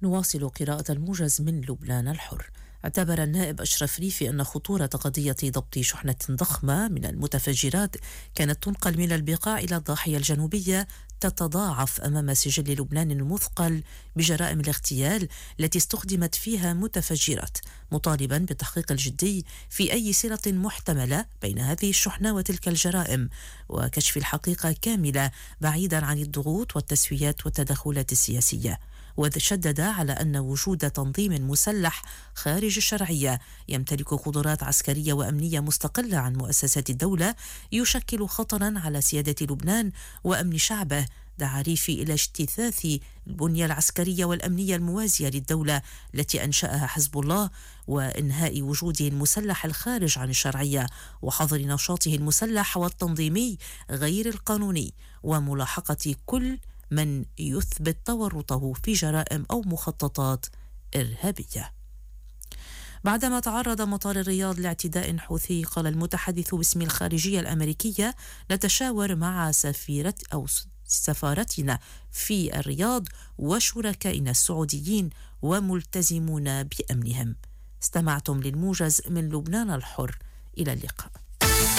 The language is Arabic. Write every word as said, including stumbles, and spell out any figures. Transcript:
نواصل قراءة الموجز من لبنان الحر. اعتبر النائب أشرف ريفي أن خطورة قضية ضبط شحنة ضخمة من المتفجرات كانت تنقل من البقاع إلى الضاحية الجنوبية تتضاعف أمام سجل لبنان المثقل بجرائم الاغتيال التي استخدمت فيها متفجرات، مطالبا بالتحقيق الجدي في أي صلة محتملة بين هذه الشحنة وتلك الجرائم وكشف الحقيقة كاملة بعيدا عن الضغوط والتسويات والتدخلات السياسية. وشدد على أن وجود تنظيم مسلح خارج الشرعية يمتلك قدرات عسكرية وأمنية مستقلة عن مؤسسات الدولة يشكل خطرا على سيادة لبنان وأمن شعبه. دعا ريفي إلى اجتثاث البنية العسكرية والأمنية الموازية للدولة التي أنشأها حزب الله، وإنهاء وجوده المسلح الخارج عن الشرعية، وحظر نشاطه المسلح والتنظيمي غير القانوني، وملاحقة كل من يثبت تورطه في جرائم أو مخططات إرهابية. بعدما تعرض مطار الرياض لاعتداء حوثي، قال المتحدث باسم الخارجية الأمريكية: نتشاور مع سفيرة أو سفارتنا في الرياض وشركائنا السعوديين وملتزمون بأمنهم. استمعتم للموجز من لبنان الحر، إلى اللقاء.